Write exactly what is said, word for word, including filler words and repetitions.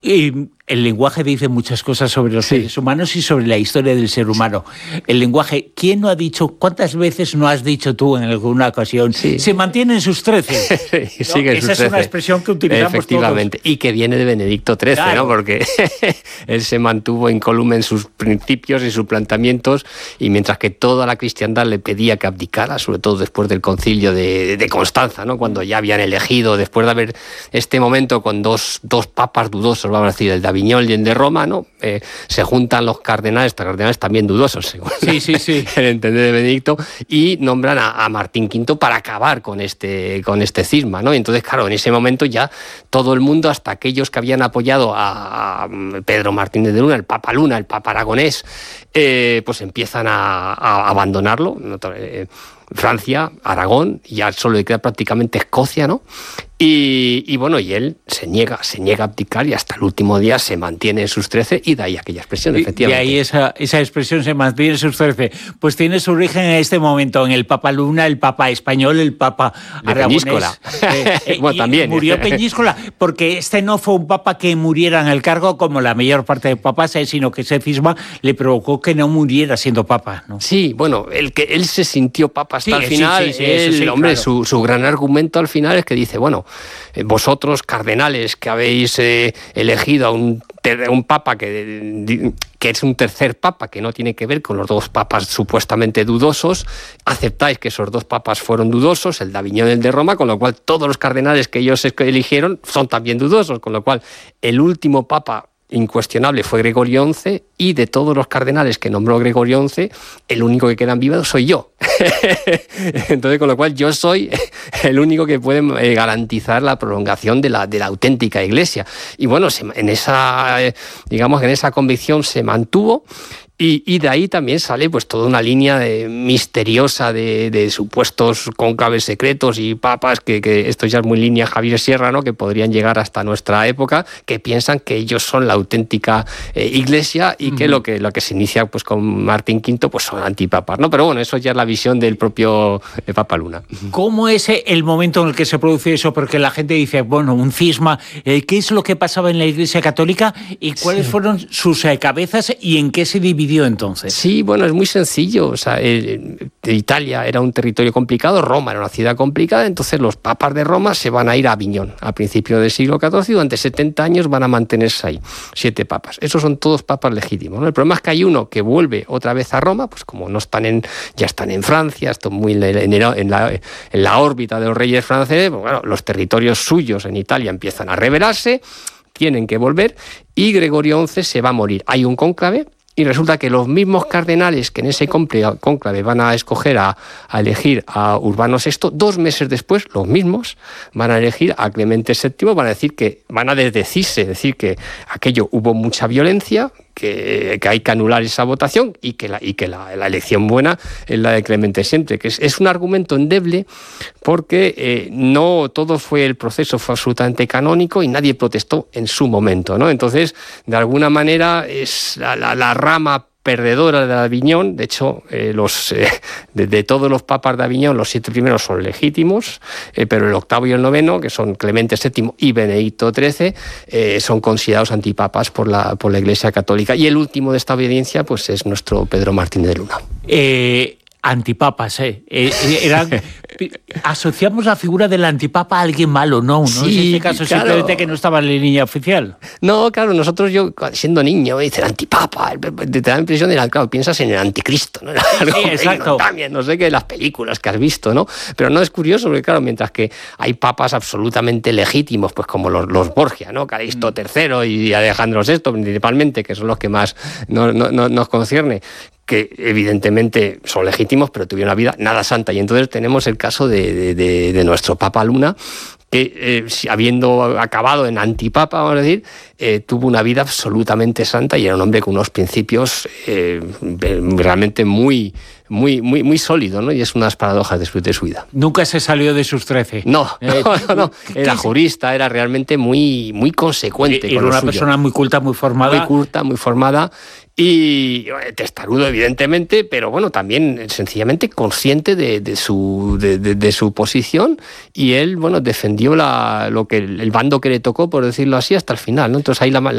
Y el lenguaje dice muchas cosas sobre los sí. seres humanos y sobre la historia del ser humano. El lenguaje, ¿quién no ha dicho, cuántas veces no has dicho tú en alguna ocasión? Sí. Se mantiene en sus trece. Sí, sigue ¿no? en sus Esa trece. Es una expresión que utilizamos Efectivamente. todos. Y que viene de Benedicto trece, claro. ¿no? Porque él se mantuvo incólume en sus principios y sus planteamientos, y mientras que toda la cristiandad le pedía que abdicara, sobre todo después del concilio de, de Constanza, ¿no? Cuando ya habían elegido, después de haber este momento con dos, dos papas dudosos, vamos a decir, el de Aviñón y el de Roma, ¿no? Eh, se juntan los cardenales, cardenales también dudosos, según sí, sí, sí. el entender de Benedicto, y nombran a, a Martín quinto para acabar con este, con este cisma, ¿no? Y entonces, claro, en ese momento ya todo el mundo, hasta aquellos que habían apoyado a, a Pedro Martínez de Luna, el Papa Luna, el Papa Aragonés, eh, pues empiezan a, a abandonarlo. Eh, Francia, Aragón, y ya solo le queda prácticamente Escocia, ¿no? Y, y bueno, y él se niega, se niega a abdicar y hasta el último día se mantiene en sus trece, y de ahí aquella expresión, y, efectivamente. Y ahí esa, esa expresión se mantiene en sus trece. Pues tiene su origen en este momento en el Papa Luna, el Papa español, el Papa de aragonés. Peñíscola. Eh, eh, bueno, también. Murió Peñíscola, porque este no fue un papa que muriera en el cargo como la mayor parte de papas, eh, sino que ese cisma le provocó que no muriera siendo papa, ¿no? Sí, bueno, el que él se sintió papa hasta sí, el final, sí, sí, sí, él, sí, hombre, claro. su, su gran argumento al final es que dice, bueno, eh, vosotros cardenales que habéis eh, elegido a un, un papa que, que es un tercer papa, que no tiene que ver con los dos papas supuestamente dudosos, aceptáis que esos dos papas fueron dudosos, el de Aviñón y el de Roma, con lo cual todos los cardenales que ellos eligieron son también dudosos, con lo cual el último papa incuestionable fue Gregorio once, y de todos los cardenales que nombró Gregorio once, el único que quedan vivos soy yo. Entonces, con lo cual yo soy el único que puede garantizar la prolongación de la, de la auténtica Iglesia. Y bueno, en esa, digamos que en esa convicción se mantuvo. Y, y de ahí también sale pues toda una línea de, misteriosa de, de supuestos cónclaves secretos y papas, que, que esto ya es muy línea Javier Sierra, ¿no? Que podrían llegar hasta nuestra época, que piensan que ellos son la auténtica eh, Iglesia, y uh-huh. que lo que lo que se inicia pues con Martín quinto pues son antipapas, ¿no? Pero bueno, eso ya es la visión del propio eh, Papa Luna. ¿Cómo es el momento en el que se produce eso? Porque la gente dice, bueno, un cisma, eh, ¿qué es lo que pasaba en la Iglesia Católica y cuáles sí. fueron sus eh, cabezas y en qué se dividió entonces? Sí, bueno, es muy sencillo. O sea, eh, Italia era un territorio complicado, Roma era una ciudad complicada, entonces los papas de Roma se van a ir a Aviñón a principios del siglo catorce, y durante setenta años van a mantenerse ahí, siete papas. Esos son todos papas legítimos, ¿no? El problema es que hay uno que vuelve otra vez a Roma, pues como no están en, ya están en Francia, están muy en, en, en, la, en la órbita de los reyes franceses, pues bueno, los territorios suyos en Italia empiezan a rebelarse, tienen que volver, y Gregorio once se va a morir. Hay un cónclave, y resulta que los mismos cardenales que en ese cónclave van a escoger a, a elegir a Urbano sexto, dos meses después, los mismos van a elegir a Clemente séptimo, van a decir que van a desdecirse, decir que aquello hubo mucha violencia, que, que hay que anular esa votación, y que la, y que la, la elección buena es la de Clemente séptimo, que es, es un argumento endeble, porque eh, no todo fue, el proceso fue absolutamente canónico y nadie protestó en su momento, ¿no? Entonces, de alguna manera, es la, la, la rama perdedora de Aviñón. De hecho, eh, los, eh, de, de todos los papas de Aviñón, los siete primeros son legítimos, eh, pero el octavo y el noveno, que son Clemente séptimo y Benedicto trece, eh, son considerados antipapas por la, por la Iglesia Católica. Y el último de esta obediencia pues, es nuestro Pedro Martínez de Luna. Eh... Antipapas, ¿eh? eh eran, asociamos la figura del antipapa a alguien malo, no, no sí, en este caso claro. Simplemente que no estaba en la línea oficial. No, claro, nosotros, yo siendo niño, me dicen antipapa, te da la impresión de, claro, piensas en el anticristo, ¿no? Algo sí, exacto. También, no sé qué, las películas que has visto, ¿no? Pero no, es curioso, porque claro, mientras que hay papas absolutamente legítimos, pues como los, los Borgia, ¿no? Calixto mm. tercero y Alejandro sexto, principalmente, que son los que más no, no, no, nos concierne, que evidentemente son legítimos, pero tuvieron una vida nada santa. Y entonces tenemos el caso de, de, de, de nuestro Papa Luna, que eh, habiendo acabado en antipapa, vamos a decir, eh, tuvo una vida absolutamente santa, y era un hombre con unos principios eh, realmente muy, muy, muy, muy sólidos, ¿no? Y es unas paradojas de su, de su vida. Nunca se salió de sus trece. No, eh, no, no, no. Era jurista, era realmente muy, muy consecuente. Era una persona muy culta, muy formada. Muy culta, muy formada. Y testarudo, evidentemente, pero bueno, también sencillamente consciente de, de, su, de, de, de su posición, y él, bueno, defendió la, lo que el bando que le tocó, por decirlo así, hasta el final, ¿no? Entonces ahí la, la